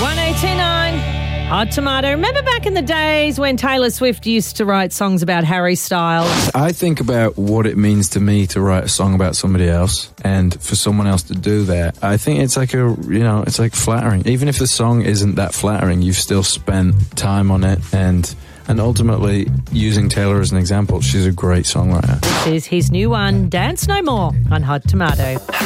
102.9 Hot Tomato. Remember back in the days when Taylor Swift used to write songs about Harry Styles? I think about what it means to me to write a song about somebody else, and for someone else to do that, I think it's like it's like flattering. Even if the song isn't that flattering, you've still spent time on it, and ultimately, using Taylor as an example, she's a great songwriter. This is his new one, Dance No More, on Hot Tomato.